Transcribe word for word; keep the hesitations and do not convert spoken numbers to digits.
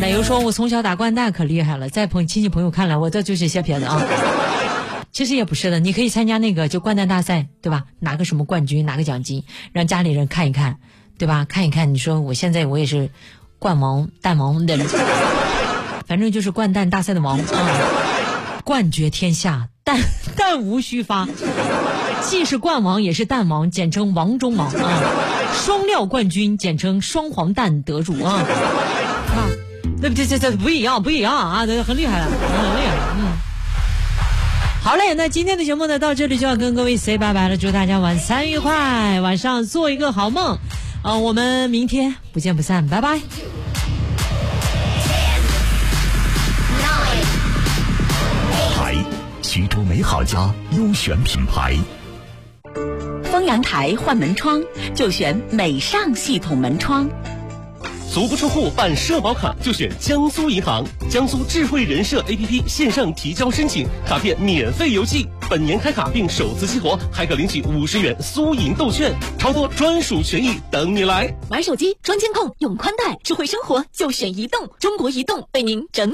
奶油说我从小打掼蛋可厉害了，在朋亲戚朋友看来我这就是些撇子啊。其实也不是的，你可以参加那个就掼蛋大赛，对吧？拿个什么冠军，拿个奖金，让家里人看一看，对吧？看一看，你说我现在我也是冠王蛋王的，反正就是掼蛋大赛的王啊，冠绝天下，蛋蛋无虚发，既是冠王也是蛋王，简称王中王啊，双料冠军简称双黄蛋得主啊，啊，对不对？这这不一样，不一样啊，这很厉害了，很厉害了，嗯。好嘞，那今天的节目呢，到这里就要跟各位 say 拜拜了，祝大家晚餐愉快，晚上做一个好梦，呃，我们明天不见不散，拜拜。 台，徐州美好家优选品牌。 丰阳台换门窗就选美尚系统门窗。 足不出户办社保卡就选江苏银行，江苏智慧人社 A P P 线上提交申请，卡片免费邮寄，本年开卡并首次激活，还可领取五十元苏银豆券，超多专属权益等你来。 玩手机装监控，用宽带，智慧生活就选移动，中国移动为您整